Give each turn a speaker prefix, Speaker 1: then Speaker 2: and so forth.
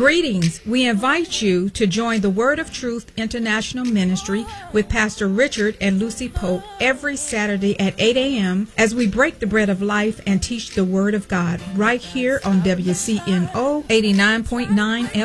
Speaker 1: Greetings. We invite you to join the Word of Truth International Ministry with Pastor Richard and Lucy Pope every Saturday at 8 a.m. as we break the bread of life and teach the Word of God right here on WCNO 89.9 FM.